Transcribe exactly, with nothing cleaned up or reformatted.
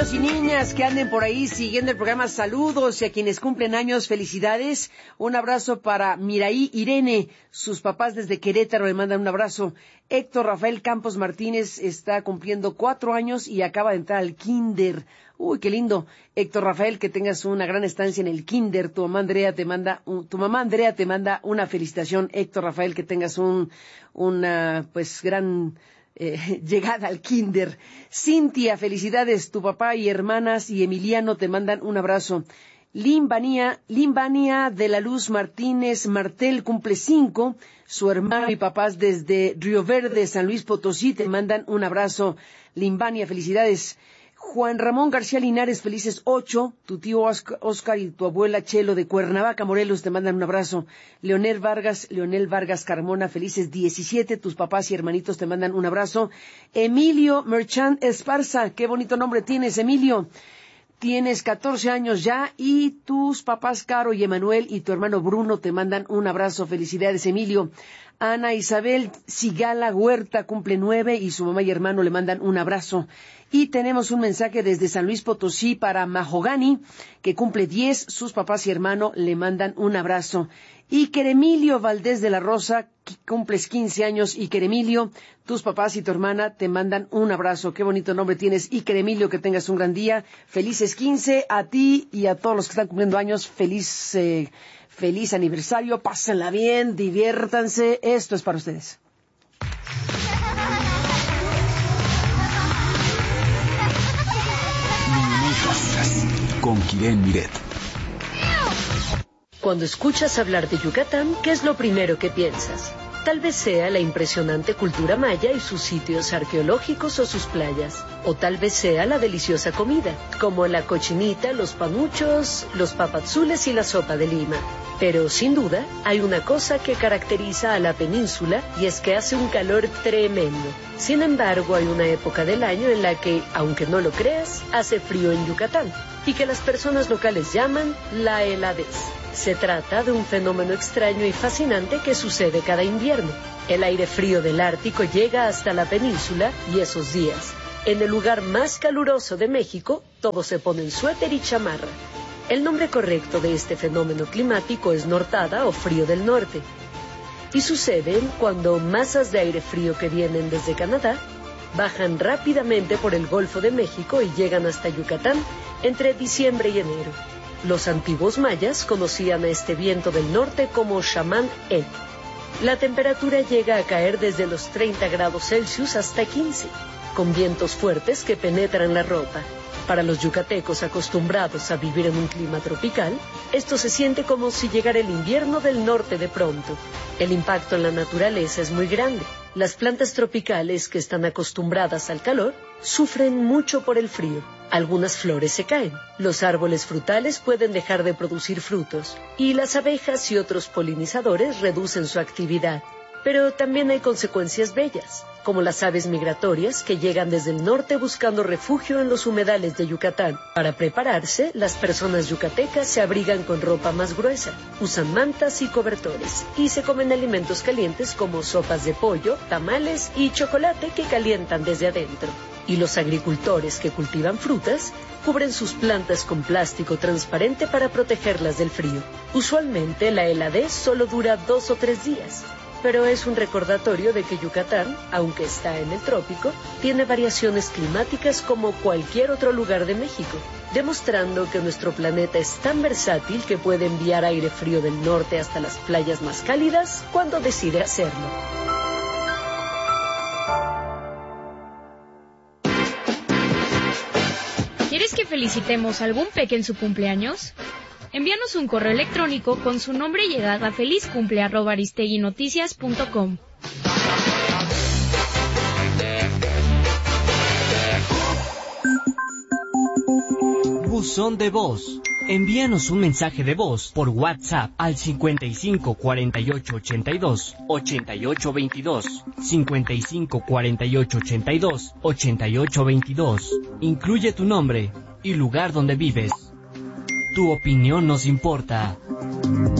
niños y niñas que anden por ahí siguiendo el programa, saludos, y a quienes cumplen años, felicidades. Un abrazo para Miraí Irene, sus papás desde Querétaro le mandan un abrazo. Héctor Rafael Campos Martínez está cumpliendo cuatro años y acaba de entrar al kinder. Uy, qué lindo. Héctor Rafael, que tengas una gran estancia en el kinder. Tu mamá Andrea te manda, un, tu mamá Andrea te manda una felicitación. Héctor Rafael, que tengas un, una, pues, gran eh, llegada al kinder. Cintia, felicidades. Tu papá y hermanas y Emiliano te mandan un abrazo. Limbania, Limbania de la Luz Martínez Martel cumple cinco. Su hermano y papás desde Río Verde, San Luis Potosí, te mandan un abrazo. Limbania, felicidades. Juan Ramón García Linares, felices ocho. Tu tío Oscar y tu abuela Chelo de Cuernavaca, Morelos, te mandan un abrazo. Leonel Vargas, Leonel Vargas Carmona, felices diecisiete. Tus papás y hermanitos te mandan un abrazo. Emilio Merchant Esparza, qué bonito nombre tienes, Emilio. Tienes catorce años ya y tus papás Caro y Emanuel y tu hermano Bruno te mandan un abrazo. Felicidades, Emilio. Ana Isabel Sigala Huerta cumple nueve y su mamá y hermano le mandan un abrazo. Y tenemos un mensaje desde San Luis Potosí para Mahogany, que cumple diez, sus papás y hermano le mandan un abrazo. Y Queremilio Valdés de la Rosa, que cumples quince años, y Queremilio, tus papás y tu hermana te mandan un abrazo. Qué bonito nombre tienes, y Queremilio, que tengas un gran día. Felices quince a ti y a todos los que están cumpliendo años. Feliz, eh, feliz aniversario, pásenla bien, diviértanse, esto es para ustedes. Con Kiren Miret. Cuando escuchas hablar de Yucatán, ¿qué es lo primero que piensas? Tal vez sea la impresionante cultura maya y sus sitios arqueológicos o sus playas. O tal vez sea la deliciosa comida, como la cochinita, los panuchos, los papazules y la sopa de lima. Pero, sin duda, hay una cosa que caracteriza a la península y es que hace un calor tremendo. Sin embargo, hay una época del año en la que, aunque no lo creas, hace frío en Yucatán y que las personas locales llaman la heladez. Se trata de un fenómeno extraño y fascinante que sucede cada invierno. El aire frío del Ártico llega hasta la península y esos días, en el lugar más caluroso de México, todos se ponen suéter y chamarra. El nombre correcto de este fenómeno climático es nortada o frío del norte. Y suceden cuando masas de aire frío que vienen desde Canadá bajan rápidamente por el Golfo de México y llegan hasta Yucatán entre diciembre y enero. Los antiguos mayas conocían a este viento del norte como Shaman E. La temperatura llega a caer desde los treinta grados Celsius hasta quince, con vientos fuertes que penetran la ropa. Para los yucatecos acostumbrados a vivir en un clima tropical, esto se siente como si llegara el invierno del norte de pronto. El impacto en la naturaleza es muy grande. Las plantas tropicales que están acostumbradas al calor sufren mucho por el frío. Algunas flores se caen, los árboles frutales pueden dejar de producir frutos y las abejas y otros polinizadores reducen su actividad. Pero también hay consecuencias bellas, como las aves migratorias que llegan desde el norte buscando refugio en los humedales de Yucatán. Para prepararse, las personas yucatecas se abrigan con ropa más gruesa, usan mantas y cobertores, y se comen alimentos calientes como sopas de pollo, tamales y chocolate que calientan desde adentro. Y los agricultores que cultivan frutas cubren sus plantas con plástico transparente para protegerlas del frío. Usualmente la heladez solo dura dos o tres días. Pero es un recordatorio de que Yucatán, aunque está en el trópico, tiene variaciones climáticas como cualquier otro lugar de México, demostrando que nuestro planeta es tan versátil que puede enviar aire frío del norte hasta las playas más cálidas cuando decide hacerlo. ¿Quieres que felicitemos a algún peque en su cumpleaños? Envíanos un correo electrónico con su nombre y edad a felizcumple arroba aristeguinoticias punto com. Buzón de voz. Envíanos un mensaje de voz por WhatsApp al cincuenta y cinco cuarenta y ocho ochenta y dos ochenta y ocho veintidós, cincuenta y cinco cuarenta y ocho ochenta y dos ochenta y ocho veintidós. Incluye tu nombre y lugar donde vives. Tu opinión nos importa.